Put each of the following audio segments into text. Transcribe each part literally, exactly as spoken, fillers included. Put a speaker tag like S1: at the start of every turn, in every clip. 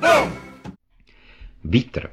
S1: Vítr.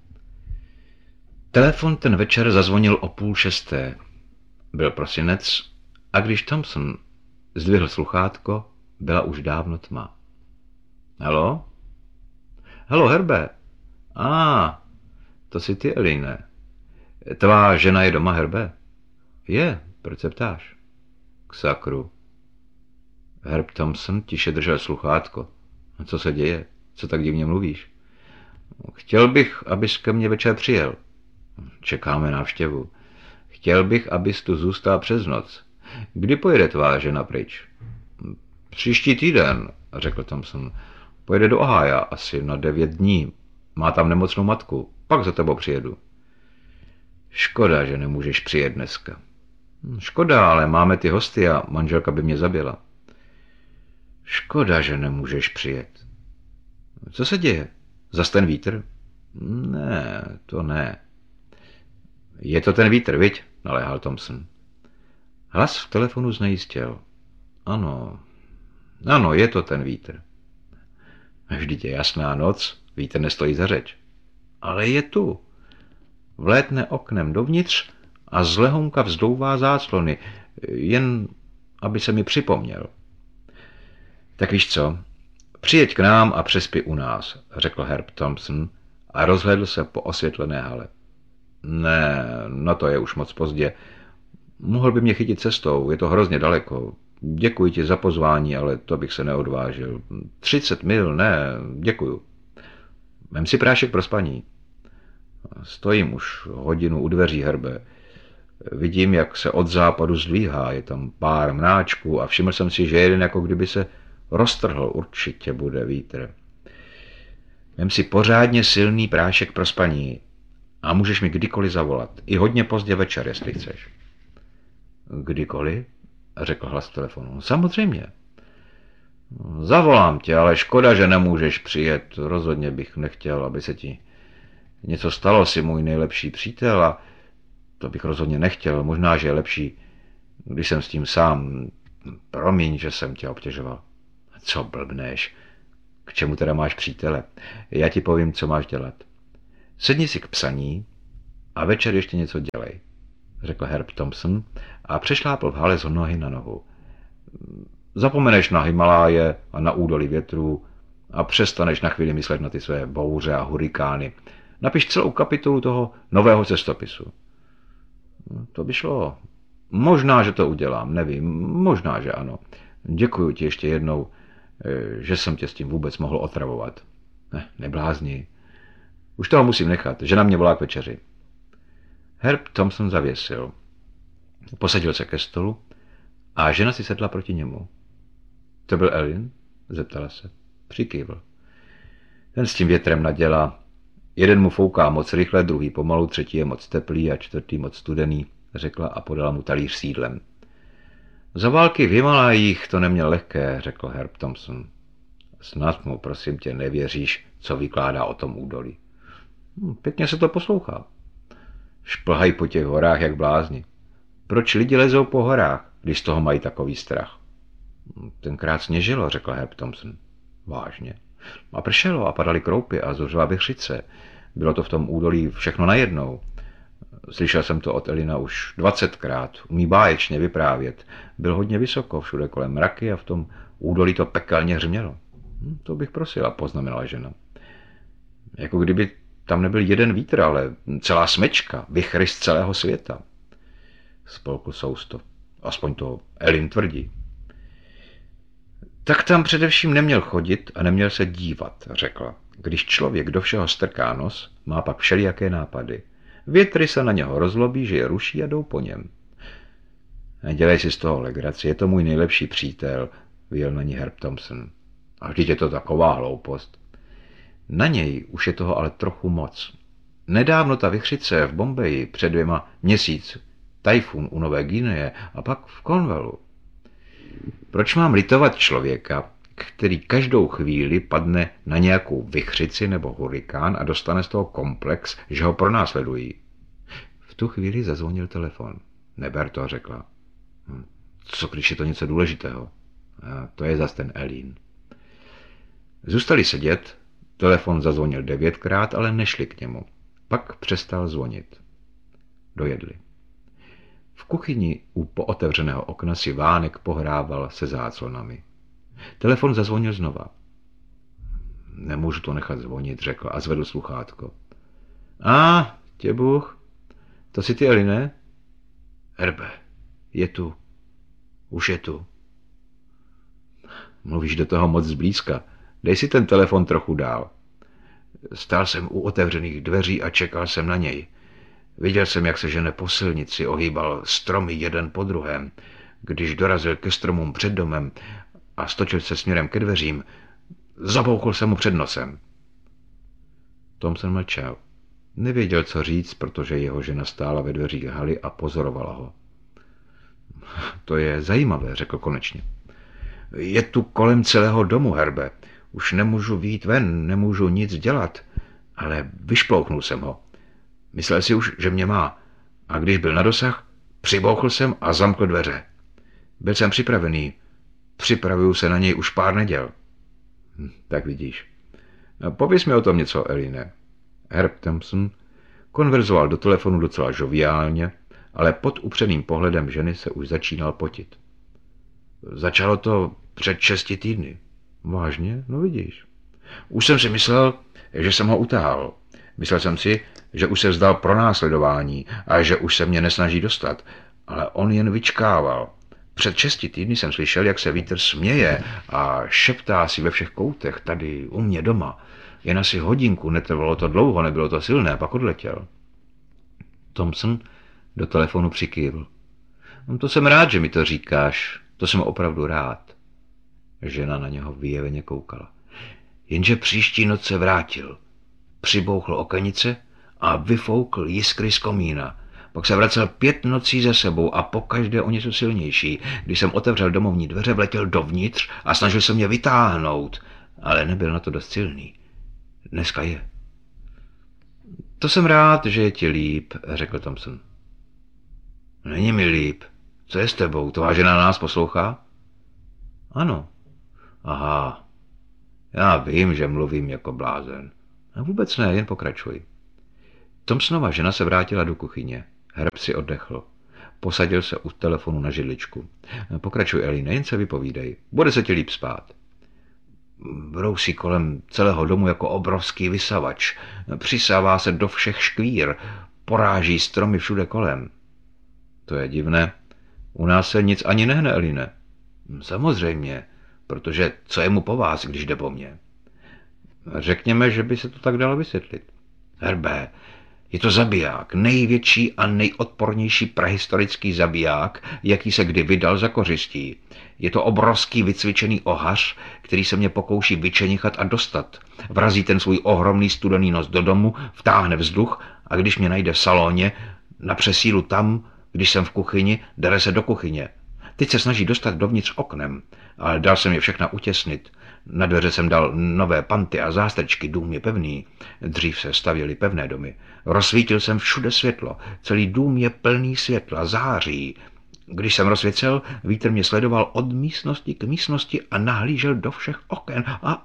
S1: Telefon ten večer zazvonil o půl šesté. Byl prosinec a když Thompson zdvihl sluchátko, byla už dávno tma. Halo? Halo, Herbe. A, ah, to jsi ty, Eline. Tvá žena je doma, Herbe? Je, proč se ptáš? K sakru. Herb Thompson tiše držel sluchátko. Co se děje? Co tak divně mluvíš? Chtěl bych, abys ke mně večer přijel. Čekáme návštěvu. Chtěl bych, abys tu zůstal přes noc. Kdy pojede tvá žena pryč? Příští týden, řekl Thompson. Pojede do Ohája asi na devět dní. Má tam nemocnou matku. Pak za tebou přijedu. Škoda, že nemůžeš přijet dneska. Škoda, ale máme ty hosty a manželka by mě zabila. Škoda, že nemůžeš přijet. Co se děje? Zas ten vítr? Ne, to ne. Je to ten vítr, viď? Naléhal Thompson. Hlas v telefonu znejistěl. Ano, ano, je to ten vítr. Vždyť je jasná noc, vítr nestojí za řeč. Ale je tu. Vlétne oknem dovnitř a z lehounka vzdouvá záclony, jen aby se mi připomněl. Tak víš co, přijeď k nám a přespi u nás, řekl Herb Thompson a rozhlédl se po osvětlené hale. Ne, no to je už moc pozdě. Mohl by mě chytit cestou, je to hrozně daleko. Děkuji ti za pozvání, ale to bych se neodvážil. Třicet mil, ne, děkuju. Vem si prášek pro spaní. Stojím už hodinu u dveří, Herbe. Vidím, jak se od západu zdvíhá, je tam pár mráčků a všiml jsem si, že jeden jako kdyby se roztrhl, určitě bude vítr. Vem si pořádně silný prášek pro spaní a můžeš mi kdykoliv zavolat. I hodně pozdě večer, jestli chceš. Kdykoliv? Řekl hlas telefonu. Samozřejmě. Zavolám tě, ale škoda, že nemůžeš přijet. Rozhodně bych nechtěl, aby se ti něco stalo, si můj nejlepší přítel a to bych rozhodně nechtěl. Možná, že je lepší, když jsem s tím sám. Promiň, že jsem tě obtěžoval. Co blbneš? K čemu teda máš přítele? Já ti povím, co máš dělat. Sedni si k psaní a večer ještě něco dělej, řekl Herb Thompson a přešlápl v hale z nohy na nohu. Zapomeneš na Himaláje a na údolí větru a přestaneš na chvíli myslet na ty své bouře a hurikány. Napiš celou kapitolu toho nového cestopisu. To by šlo. Možná, že to udělám, nevím, možná, že ano. Děkuji ti ještě jednou, že jsem tě s tím vůbec mohl otravovat. Ne, neblázni. Už toho musím nechat, žena mě volá k večeři. Herb Thompson zavěsil. Posadil se ke stolu a žena si sedla proti němu. To byl Elin? Zeptala se. Přikývl. Ten s tím větrem nadělá. Jeden mu fouká moc rychle, druhý pomalu, třetí je moc teplý a čtvrtý moc studený, řekla a podala mu talíř s jídlem. Za války v Himalajích to neměl lehké, řekl Herb Thompson. Snad mu, prosím tě, nevěříš, co vykládá o tom údolí. Hm, pěkně se to poslouchá. Šplhají po těch horách jak blázni. Proč lidi lezou po horách, když z toho mají takový strach? Tenkrát sněžilo, řekl Herb Thompson. Vážně. A pršelo a padaly kroupy a zuřila vichřice. Bylo to v tom údolí všechno najednou. Slyšel jsem to od Elina už dvacetkrát. Umí báječně vyprávět. Byl hodně vysoko, všude kolem mraky a v tom údolí to pekelně hřmělo. Hm, to bych prosila, poznamenala žena. Jako kdyby tam nebyl jeden vítr, ale celá smečka, vichry z celého světa. Spolkl sousto. Aspoň to Elin tvrdí. Tak tam především neměl chodit a neměl se dívat, řekla. Když člověk do všeho strká nos, má pak všelijaké nápady. Větry se na něho rozlobí, že je ruší a jdou po něm. Nedělej si z toho legraci, je to můj nejlepší přítel, vyjel na ní Herb Thompson. A vždyť je to taková hloupost. Na něj už je toho ale trochu moc. Nedávno ta vichřice v Bombeji před dvěma měsíc, tajfun u Nové Guineje a pak v Cornwallu. Proč mám litovat člověka, který každou chvíli padne na nějakou vichřici nebo hurikán a dostane z toho komplex, že ho pronásledují? V tu chvíli zazvonil telefon. Neber to, řekla. Co když je to něco důležitého? A to je zas ten Elín. Zůstali sedět Telefon zazvonil devětkrát, ale nešli k němu. Pak přestal zvonit. Dojedli. V kuchyni u pootevřeného okna si Vánek pohrával se záclonami. Telefon zazvonil znova. Nemůžu to nechat zvonit, řekl a zvedl sluchátko. A, tě Bůh, to jsi ty, Eli, ne? Herbe, je tu. Už je tu. Mluvíš do toho moc zblízka. Dej si ten telefon trochu dál. Stál jsem u otevřených dveří a čekal jsem na něj. Viděl jsem, jak se žene po silnici, ohýbal stromy jeden po druhém. Když dorazil ke stromům před domem a stočil se směrem ke dveřím, zabouchl jsem mu před nosem. Thompson mlčel. Nevěděl, co říct, protože jeho žena stála ve dveřích haly a pozorovala ho. To je zajímavé, řekl konečně. Je tu kolem celého domu, Herbe. Už nemůžu vyjít ven, nemůžu nic dělat. Ale vyšplouchnul jsem ho. Myslel si už, že mě má. A když byl na dosah, přibouchl jsem a zamkl dveře. Byl jsem připravený. Připravuju se na něj už pár neděl. Hm, tak vidíš. Pověz mi o tom něco, Eline. Herb Thompson konverzoval do telefonu docela žoviálně, ale pod upřeným pohledem ženy se už začínal potit. Začalo to před šesti týdny. Vážně? No vidíš. Už jsem si myslel, že jsem ho utáhl. Myslel jsem si, že už se vzdal pronásledování a že už se mě nesnaží dostat, ale on jen vyčkával. Před šesti týdny jsem slyšel, jak se vítr směje a šeptá si ve všech koutech tady u mě doma. Jen asi hodinku, netrvalo to dlouho, nebylo to silné, pak odletěl. Thompson do telefonu přikývl. No, to jsem rád, že mi to říkáš, to jsem opravdu rád. Žena na něho vyjeveně koukala. Jenže příští noc se vrátil. Přibouchl okenice a vyfoukl jiskry z komína. Pak se vracel pět nocí za sebou a pokaždé o něco silnější. Když jsem otevřel domovní dveře, vletěl dovnitř a snažil se mě vytáhnout, ale nebyl na to dost silný. Dneska je. To jsem rád, že je ti líp, řekl Thompson. Není mi líp. Co je s tebou? Tvá žena nás poslouchá? Ano. Aha. Já vím, že mluvím jako blázen. A vůbec ne, jen pokračuj. Thompsonova žena se vrátila do kuchyně. Herb si oddechl. Posadil se u telefonu na židličku. Pokračuj, Eli, nejen se vypovídej. Bude se ti líp spát. Brousí kolem celého domu jako obrovský vysavač. Přisává se do všech škvír. Poráží stromy všude kolem. To je divné. U nás se nic ani nehne, Eline. Samozřejmě, protože co je mu po vás, když jde po mně? Řekněme, že by se to tak dalo vysvětlit. Herbe, je to zabiják, největší a nejodpornější prehistorický zabiják, jaký se kdy vydal za kořistí. Je to obrovský vycvičený ohař, který se mě pokouší vyčenichat a dostat. Vrazí ten svůj ohromný studený nos do domu, vtáhne vzduch a když mě najde v salóně, na přesílu tam, když jsem v kuchyni, dere se do kuchyně. Teď se snaží dostat dovnitř oknem, ale dal jsem je všechna utěsnit. Na dveře jsem dal nové panty a zástrčky, dům je pevný. Dřív se stavěly pevné domy. Rozsvítil jsem všude světlo. Celý dům je plný světla, září. Když jsem rozsvěcel, vítr mě sledoval od místnosti k místnosti a nahlížel do všech oken. A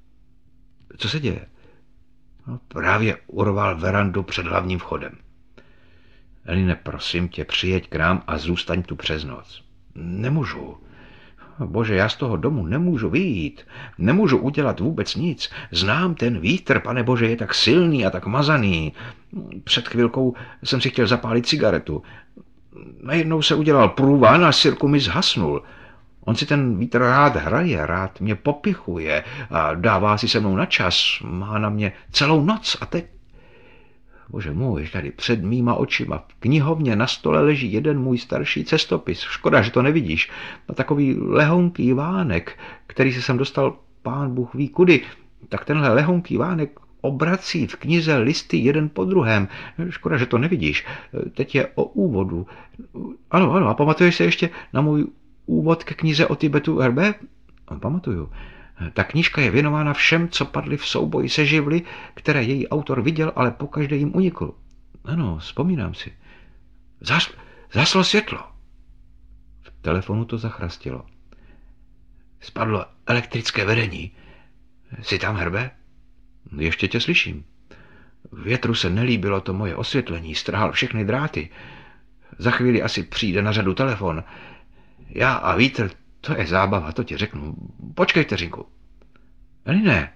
S1: co se děje? No, právě urval verandu před hlavním vchodem. Eline, prosím tě, přijeď k nám a zůstaň tu přes noc. Nemůžu. Bože, já z toho domu nemůžu vyjít. Nemůžu udělat vůbec nic. Znám ten vítr, pane Bože, je tak silný a tak mazaný. Před chvilkou jsem si chtěl zapálit cigaretu. Najednou se udělal průvan a sirku mi zhasnul. On si ten vítr rád hraje, rád mě popichuje a dává si se mnou na čas. Má na mě celou noc a teď... Bože můj, tady před mýma očima v knihovně na stole leží jeden můj starší cestopis. Škoda, že to nevidíš. Na takový lehonký vánek, který se sem dostal pán Bůh ví kudy. Tak tenhle lehonký vánek obrací v knize listy jeden po druhém. Škoda, že to nevidíš. Teď je o úvodu. Ano, ano, a pamatuješ se ještě na můj úvod ke knize o Tibetu, Herbe? Pamatuju. Ta knížka je věnována všem, co padli v souboji se živly, které její autor viděl, ale pokaždé jim unikl. Ano, vzpomínám si. Zas, zaslo světlo. V telefonu to zachrastilo. Spadlo elektrické vedení. Jsi tam, Herbe? Ještě tě slyším. Větru se nelíbilo to moje osvětlení, strhal všechny dráty. Za chvíli asi přijde na řadu telefon. Já a vítr, to je zábava, to ti řeknu. Počkej vteřinku. Eline.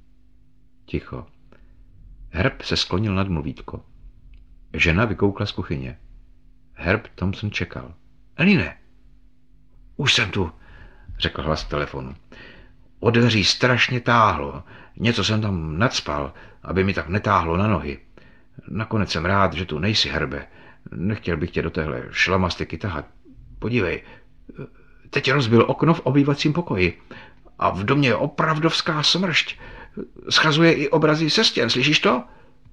S1: Ticho. Herb se sklonil nad mluvítko. Žena vykoukla z kuchyně. Herb Thompson čekal. Eline. Už jsem tu, řekl hlas telefonu. Od dveří strašně táhlo. Něco jsem tam nacpal, aby mi tak netáhlo na nohy. Nakonec jsem rád, že tu nejsi, Herbe. Nechtěl bych tě do téhle šlamastiky tahat. Podívej, teď rozbil okno v obývacím pokoji. A v domě je opravdovská smršť. Schazuje i obrazy se stěn, slyšíš to?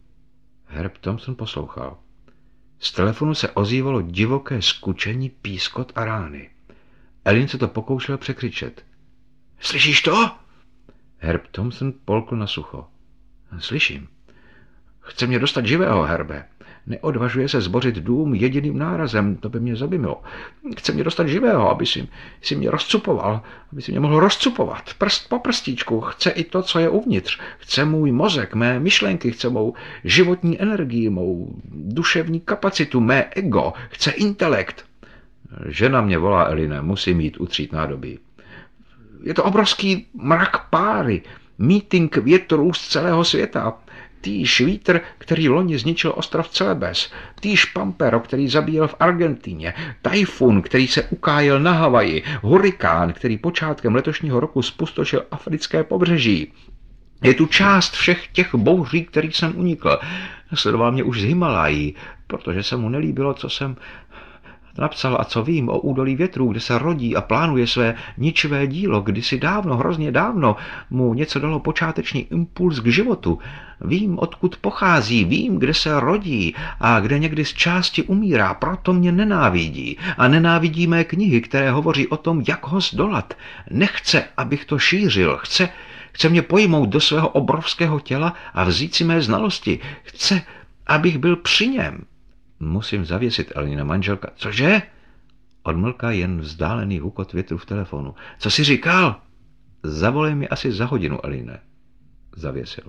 S1: Herb Thompson poslouchal. Z telefonu se ozývalo divoké skučení, pískot a rány. Elin se to pokoušel překřičet. Slyšíš to? Herb Thompson polkl na sucho. Slyším. Chce mě dostat živého, Herbe. Neodvažuje se zbořit dům jediným nárazem, to by mě zabilo. Chce mě dostat živého, aby si, si mě rozcupoval, aby si mě mohl rozcupovat. Prst po prstíčku, chce i to, co je uvnitř. Chce můj mozek, mé myšlenky, chce mou životní energii, mou duševní kapacitu, mé ego, chce intelekt. Žena mě volá, Eline, musím jít utřít nádobí. Je to obrovský mrak páry, meeting větrů z celého světa. Týž vítr, který loni zničil ostrov Celebes, týž pampero, který zabíjel v Argentíně, tajfun, který se ukájel na Havaji, hurikán, který počátkem letošního roku spustošil africké pobřeží. Je tu část všech těch bouří, který jsem unikl. Sledoval mě už z Himalají, protože se mu nelíbilo, co jsem napsal a co vím o údolí větrů, kde se rodí a plánuje své ničivé dílo. Kdysi dávno, hrozně dávno, mu něco dalo počáteční impuls k životu. Vím, odkud pochází, vím, kde se rodí a kde někdy z části umírá, proto mě nenávidí. A nenávidí mé knihy, které hovoří o tom, jak ho zdolat. Nechce, abych to šířil, chce, chce mě pojmout do svého obrovského těla a vzít si mé znalosti. Chce, abych byl při něm. Musím zavěsit, Elina manželka. Cože? Odmlká jen vzdálený hukot větru v telefonu. Co jsi říkal? Zavolej mi asi za hodinu, Eline. Zavěsil.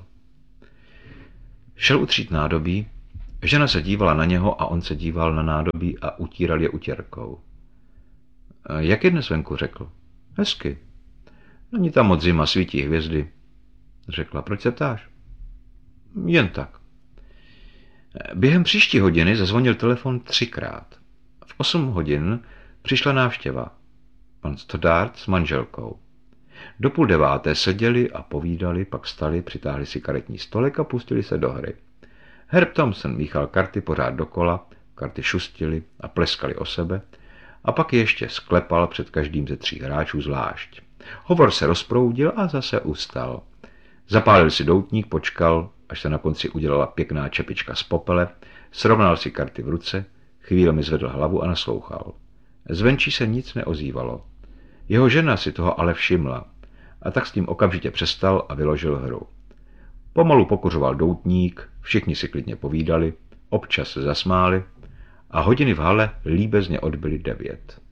S1: Šel utřít nádobí, žena se dívala na něho a on se díval na nádobí a utíral je utěrkou. Jak je dnes venku, řekl. Hezky. Není tam moc zima, svítí hvězdy. Řekla, proč se ptáš? Jen tak. Během příští hodiny zazvonil telefon třikrát. V osm hodin přišla návštěva. Pan Stoddard s manželkou. Do půl deváté seděli a povídali, pak stali, přitáhli si karetní stolek a pustili se do hry. Herb Thompson míchal karty pořád dokola, karty šustily a pleskali o sebe a pak ještě sklepal před každým ze tří hráčů zvlášť. Hovor se rozproudil a zase ustal. Zapálil si doutník, počkal, až se na konci udělala pěkná čepička z popele, srovnal si karty v ruce, chvílemi zvedl hlavu a naslouchal. Zvenčí se nic neozývalo. Jeho žena si toho ale všimla a tak s tím okamžitě přestal a vyložil hru. Pomalu pokuřoval doutník, všichni si klidně povídali, občas se zasmáli a hodiny v hale líbezně odbyly devět.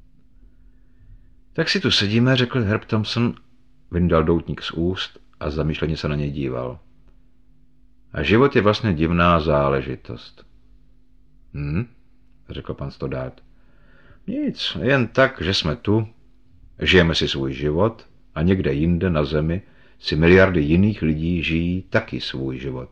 S1: Tak si tu sedíme, řekl Herb Thompson, vyndal doutník z úst a zamýšleně se na něj díval. A život je vlastně divná záležitost. Hm, řekl pan Stoddard. Nic, jen tak, že jsme tu, žijeme si svůj život a někde jinde na zemi si miliardy jiných lidí žijí taky svůj život.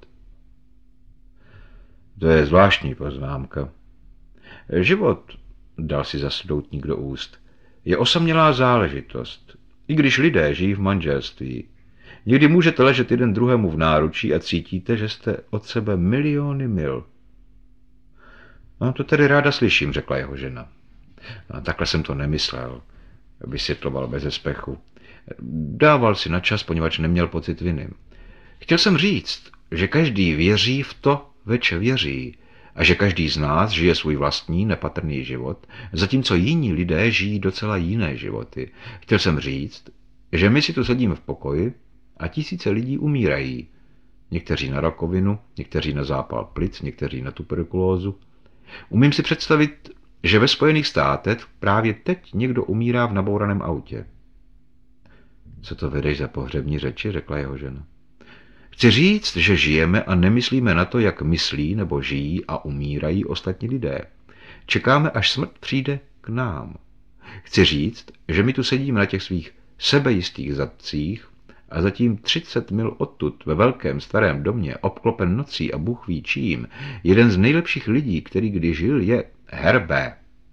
S1: To je zvláštní poznámka. Život, dal si zase doutník do úst, je osamělá záležitost, i když lidé žijí v manželství. Někdy můžete ležet jeden druhému v náručí a cítíte, že jste od sebe miliony mil. No to tedy ráda slyším, řekla jeho žena. No, takhle jsem to nemyslel, vysvětloval bez espechu. Dával si na čas, poněvadž neměl pocit viny. Chtěl jsem říct, že každý věří v to, več věří, a že každý z nás žije svůj vlastní nepatrný život, zatímco jiní lidé žijí docela jiné životy. Chtěl jsem říct, že my si tu sedíme v pokoji a tisíce lidí umírají. Někteří na rakovinu, někteří na zápal plic, někteří na tuberkulózu. Umím si představit, že ve Spojených státech právě teď někdo umírá v nabouraném autě. Co to vedeš za pohřební řeči, řekla jeho žena. Chci říct, že žijeme a nemyslíme na to, jak myslí nebo žijí a umírají ostatní lidé. Čekáme, až smrt přijde k nám. Chci říct, že my tu sedíme na těch svých sebejistých zadcích a zatím třicet mil odtud ve velkém starém domě, obklopen nocí a Bůh ví čím, jeden z nejlepších lidí, který kdy žil, je Herbe.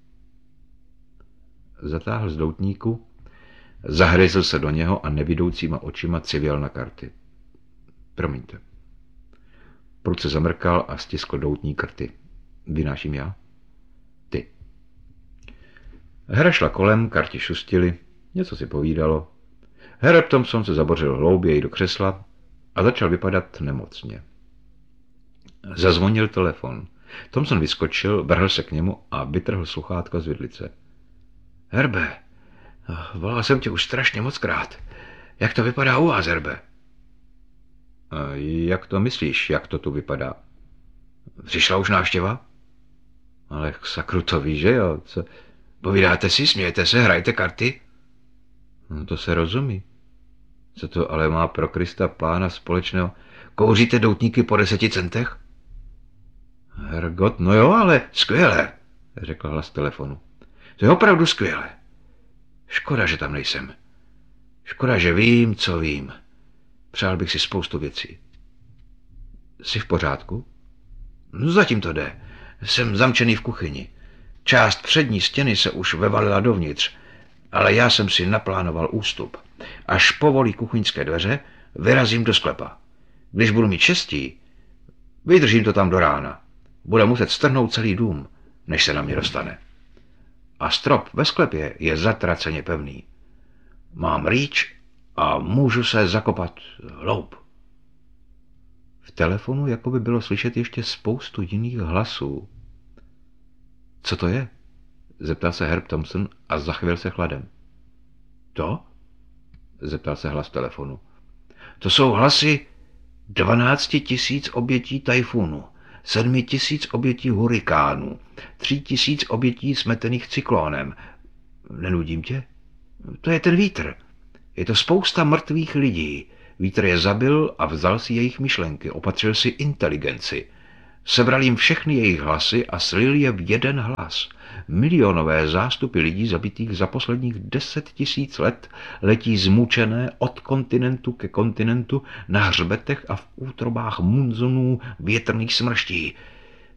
S1: Zatáhl z doutníku, zahryzl se do něho a nevidoucíma očima civěl na karty. Promiňte. Prudce zamrkal a stiskl doutní karty. Vynáším já? Ty. Hra šla kolem, karty šustily, něco si povídalo. Herb Thompson se zabořil hlouběji do křesla a začal vypadat nemocně. Zazvonil telefon. Thompson vyskočil, vrhl se k němu a vytrhl sluchátka z vidlice. Herbe, volal jsem tě už strašně moc krát. Jak to vypadá u vás, Herbe? Jak to myslíš, jak to tu vypadá? Přišla už návštěva? Ale sakru to víš, že jo? Co? Povídáte si, smějete se, hrajete karty? No to se rozumí. Co to ale má pro Krista pána společného? Kouříte doutníky po deseti centech? Hergot, no jo, ale skvěle, řekl hlas telefonu. To je opravdu skvěle. Škoda, že tam nejsem. Škoda, že vím, co vím. Přál bych si spoustu věcí. Jsi v pořádku? No zatím to jde. Jsem zamčený v kuchyni. Část přední stěny se už vevalila dovnitř, ale já jsem si naplánoval ústup. Až povolí kuchyňské dveře, vyrazím do sklepa. Když budu mít štěstí, vydržím to tam do rána. Bude muset strhnout celý dům, než se na mě dostane. A strop ve sklepě je zatraceně pevný. Mám rýč a můžu se zakopat hloub. V telefonu jakoby bylo slyšet ještě spoustu jiných hlasů. Co to je? Zeptal se Herb Thompson a zachvěl se chladem. To? Zeptal se hlas telefonu. To jsou hlasy dvanácti tisíc obětí tajfunu, sedmi tisíc obětí hurikánů, tří tisíc obětí smetených cyklónem. Nenudím tě? To je ten vítr. Je to spousta mrtvých lidí. Vítr je zabil a vzal si jejich myšlenky, opatřil si inteligenci. Sebral jim všechny jejich hlasy a slil je v jeden hlas. Milionové zástupy lidí zabitých za posledních deset tisíc let letí zmučené od kontinentu ke kontinentu na hřbetech a v útrobách munzonů větrných smrští.